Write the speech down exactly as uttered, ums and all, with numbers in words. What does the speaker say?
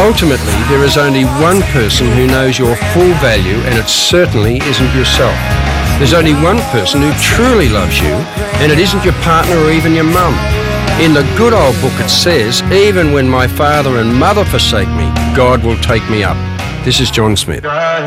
Ultimately, there is only one person who knows your full value, and it certainly isn't yourself. There's only one person who truly loves you, and it isn't your partner or even your mum. In the good old book it says, even when my father and mother forsake me, God will take me up. This is John Smith.